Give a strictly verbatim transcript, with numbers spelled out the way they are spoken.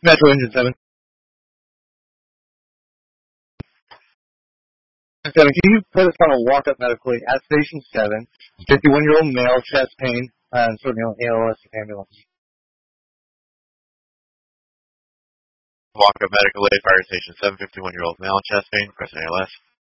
Metro Engine seven. Seven, can you put us on a walk-up medically at Station seven, fifty-one-year-old male, chest pain, and certainly on A L S ambulance. Walk-up medical aid, fire station seven, fifty-one-year-old male, chest pain, press A L S.